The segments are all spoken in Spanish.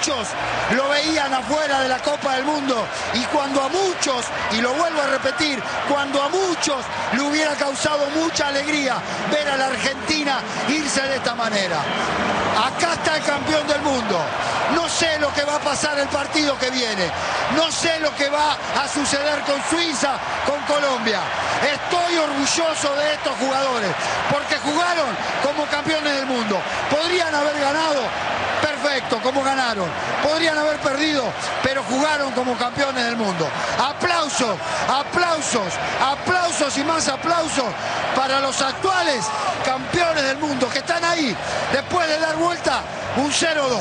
muchos lo veían afuera de la Copa del Mundo y cuando a muchos, y lo vuelvo a repetir, cuando a muchos le hubiera causado mucha alegría ver a la Argentina irse de esta manera. Acá está el campeón del mundo. No sé lo que va a pasar el partido que viene. No sé lo que va a suceder con Suiza, con Colombia. Estoy orgulloso de estos jugadores porque jugaron como campeones del mundo. Podrían haber ganado, perfecto, como ganaron. Podrían haber perdido, pero jugaron como campeones del mundo. Aplausos, aplausos, aplausos y más aplausos para los actuales campeones del mundo que están ahí después de dar vuelta un 0-2.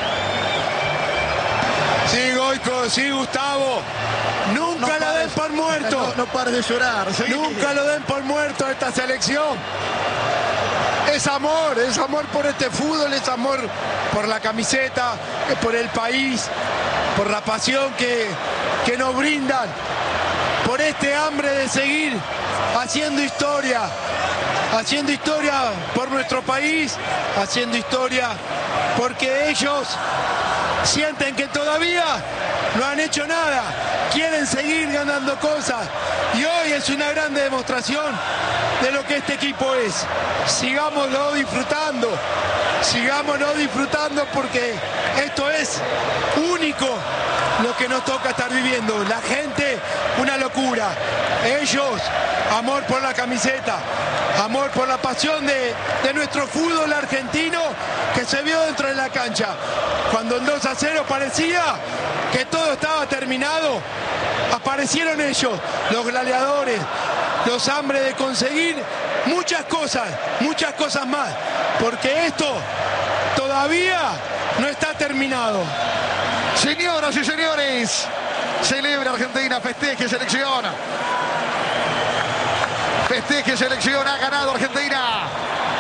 Sí, Goico, sí, Gustavo. Nunca lo den por muerto. No pares de llorar. ¿Sí? Nunca lo den por muerto a esta selección. Es amor por este fútbol, es amor por la camiseta, por el país, por la pasión que nos brindan, por este hambre de seguir haciendo historia por nuestro país, haciendo historia porque ellos sienten que todavía no han hecho nada, quieren seguir ganando cosas y hoy es una gran demostración de lo que este equipo es. Sigámoslo disfrutando porque esto es único lo que nos toca estar viviendo. La gente, una locura. Ellos, amor por la camiseta, amor por la pasión de nuestro fútbol argentino que se vio dentro de la cancha. Cuando el 2-0 parecía que todo estaba terminado, aparecieron ellos, los gladiadores, los hambres de conseguir muchas cosas más, porque esto todavía no está terminado. Señoras y señores, celebra Argentina, festeje selección. Festeje selección, ha ganado Argentina.